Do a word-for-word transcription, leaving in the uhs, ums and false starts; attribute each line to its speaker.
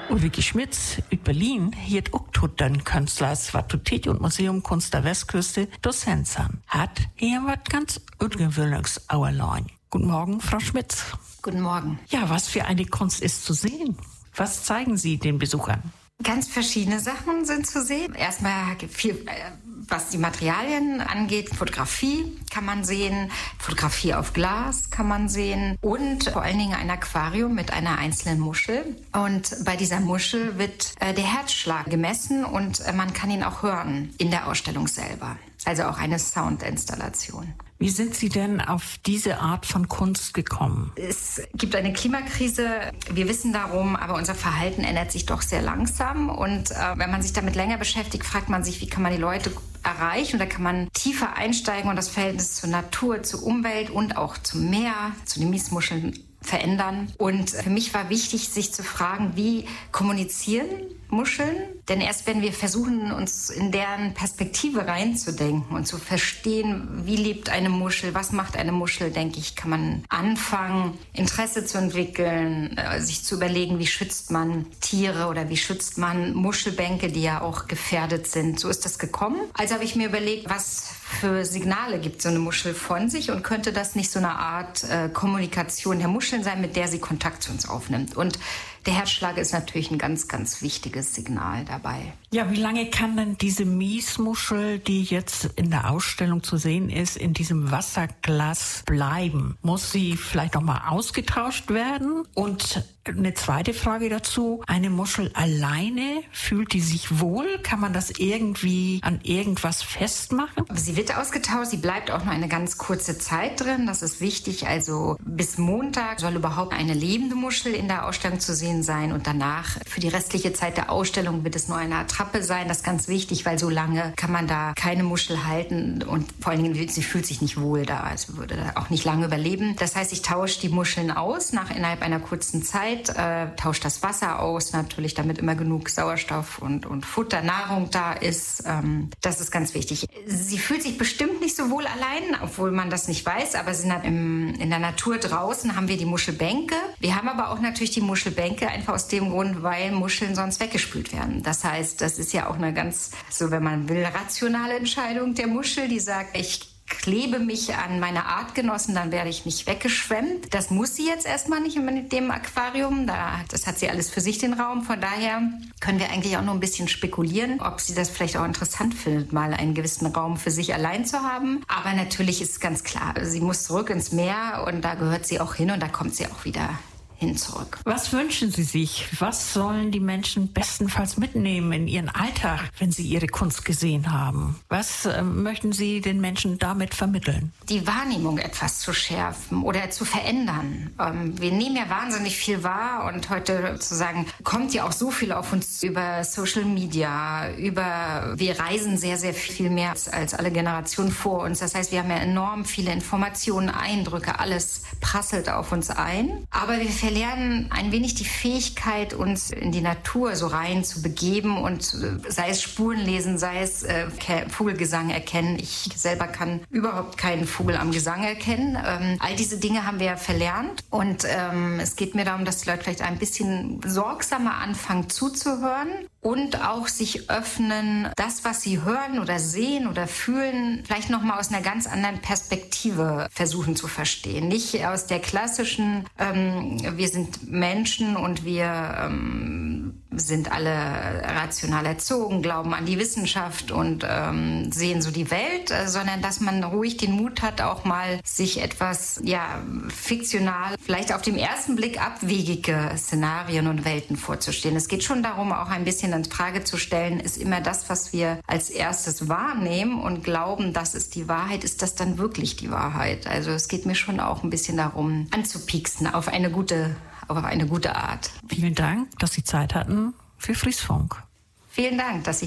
Speaker 1: Ulrike Schmitz uit Berlin hiert ook tot den Künstlers, wat Tut und Museum Kunst der Westküste Dozent sind. Hat hier wat ganz ungewöhnliches auerlein. Guten Morgen, Frau Schmitz.
Speaker 2: Guten Morgen.
Speaker 1: Ja, was für eine Kunst ist zu sehen? Was zeigen Sie den Besuchern?
Speaker 2: Ganz verschiedene Sachen sind zu sehen. Erstmal viel, was die Materialien angeht. Fotografie kann man sehen, Fotografie auf Glas kann man sehen und vor allen Dingen ein Aquarium mit einer einzelnen Muschel. Und bei dieser Muschel wird äh, der Herzschlag gemessen und äh, man kann ihn auch hören in der Ausstellung selber. Also auch eine Soundinstallation.
Speaker 1: Wie sind Sie denn auf diese Art von Kunst gekommen?
Speaker 2: Es gibt eine Klimakrise, wir wissen darum, aber unser Verhalten ändert sich doch sehr langsam. Und äh, wenn man sich damit länger beschäftigt, fragt man sich, wie kann man die Leute erreichen? Und da kann man tiefer einsteigen und das Verhältnis zur Natur, zur Umwelt und auch zum Meer, zu den Miesmuscheln verändern. Und für mich war wichtig, sich zu fragen, wie kommunizieren Muscheln? Denn erst wenn wir versuchen, uns in deren Perspektive reinzudenken und zu verstehen, wie lebt eine Muschel, was macht eine Muschel, denke ich, kann man anfangen, Interesse zu entwickeln, sich zu überlegen, wie schützt man Tiere oder wie schützt man Muschelbänke, die ja auch gefährdet sind. So ist das gekommen. Also habe ich mir überlegt, was für Signale gibt so eine Muschel von sich und könnte das nicht so eine Art äh, Kommunikation der Muscheln sein, mit der sie Kontakt zu uns aufnimmt. Und der Herzschlag ist natürlich ein ganz, ganz wichtiges Signal dabei.
Speaker 1: Ja, wie lange kann denn diese Miesmuschel, die jetzt in der Ausstellung zu sehen ist, in diesem Wasserglas bleiben? Muss sie vielleicht noch mal ausgetauscht werden? Und eine zweite Frage dazu, eine Muschel alleine, fühlt die sich wohl? Kann man das irgendwie an irgendwas festmachen?
Speaker 2: Sie wird ausgetauscht, sie bleibt auch nur eine ganz kurze Zeit drin. Das ist wichtig, also bis Montag soll überhaupt eine lebende Muschel in der Ausstellung zu sehen sein und danach für die restliche Zeit der Ausstellung wird es nur eine Attrappe sein. Das ist ganz wichtig, weil so lange kann man da keine Muschel halten und vor allen Dingen, sie fühlt sich nicht wohl da, also würde da auch nicht lange überleben. Das heißt, ich tausche die Muscheln aus nach innerhalb einer kurzen Zeit, äh, tausche das Wasser aus, natürlich, damit immer genug Sauerstoff und, und Futter, Nahrung da ist. Ähm, das ist ganz wichtig. Sie fühlt sich bestimmt nicht so wohl allein, obwohl man das nicht weiß, aber sie sind im, in der Natur draußen haben wir die Muschelbänke. Wir haben aber auch natürlich die Muschelbänke einfach aus dem Grund, weil Muscheln sonst weggespült werden. Das heißt, das ist ja auch eine ganz, so wenn man will, rationale Entscheidung der Muschel, die sagt, ich klebe mich an meine Artgenossen, dann werde ich nicht weggeschwemmt. Das muss sie jetzt erstmal nicht mit dem Aquarium. Da, das hat sie alles für sich, den Raum. Von daher können wir eigentlich auch nur ein bisschen spekulieren, ob sie das vielleicht auch interessant findet, mal einen gewissen Raum für sich allein zu haben. Aber natürlich ist es ganz klar, sie muss zurück ins Meer und da gehört sie auch hin und da kommt sie auch wieder hin zurück.
Speaker 1: Was wünschen Sie sich? Was sollen die Menschen bestenfalls mitnehmen in ihren Alltag, wenn sie ihre Kunst gesehen haben? Was äh, möchten Sie den Menschen damit vermitteln?
Speaker 2: Die Wahrnehmung etwas zu schärfen oder zu verändern. Ähm, wir nehmen ja wahnsinnig viel wahr und heute sozusagen kommt ja auch so viel auf uns über Social Media, über wir reisen sehr, sehr viel mehr als, als alle Generationen vor uns. Das heißt, wir haben ja enorm viele Informationen, Eindrücke, alles prasselt auf uns ein. Aber wir verlernen ein wenig die Fähigkeit, uns in die Natur so rein zu begeben und sei es Spuren lesen, sei es äh, Vogelgesang erkennen. Ich selber kann überhaupt keinen Vogel am Gesang erkennen. Ähm, all diese Dinge haben wir verlernt und ähm, es geht mir darum, dass die Leute vielleicht ein bisschen sorgsamer anfangen zuzuhören und auch sich öffnen, das, was sie hören oder sehen oder fühlen, vielleicht nochmal aus einer ganz anderen Perspektive versuchen zu verstehen. Nicht aus der klassischen, ähm, wir sind Menschen und wir ähm, sind alle rational erzogen, glauben an die Wissenschaft und ähm, sehen so die Welt, äh, sondern dass man ruhig den Mut hat, auch mal sich etwas ja fiktional, vielleicht auf den ersten Blick abwegige Szenarien und Welten vorzustellen. Es geht schon darum, auch ein bisschen in Frage zu stellen, ist immer das, was wir als erstes wahrnehmen und glauben, das ist die Wahrheit, ist das dann wirklich die Wahrheit? Also es geht mir schon auch ein bisschen darum, anzupieksen auf eine gute, auf eine gute Art.
Speaker 1: Vielen Dank, dass Sie Zeit hatten für Friesfunk.
Speaker 2: Vielen Dank, dass ich